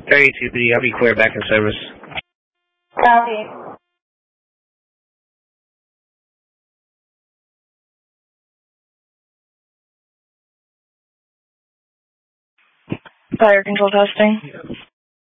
32B, I'll be clear back in service. Copy. Fire control testing.